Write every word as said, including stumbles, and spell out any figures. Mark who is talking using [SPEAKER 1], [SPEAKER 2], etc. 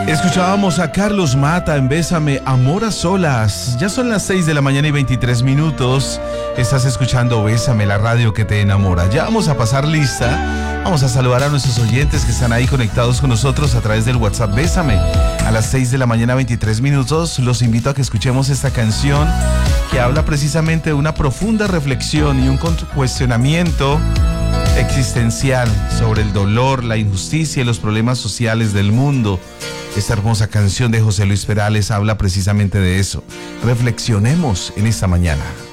[SPEAKER 1] Escuchábamos a Carlos Mata en Bésame, Amor a Solas. Ya son las seis de la mañana y veintitrés minutos. Estás escuchando Bésame, la radio que te enamora. Ya vamos a pasar lista. Vamos a saludar a nuestros oyentes que están ahí conectados con nosotros a través del WhatsApp Bésame. A las seis de la mañana veintitrés minutos los invito a que escuchemos esta canción que habla precisamente de una profunda reflexión y un cuestionamiento existencial sobre el dolor, la injusticia y los problemas sociales del mundo. Esta hermosa canción de José Luis Perales habla precisamente de eso. Reflexionemos en esta mañana.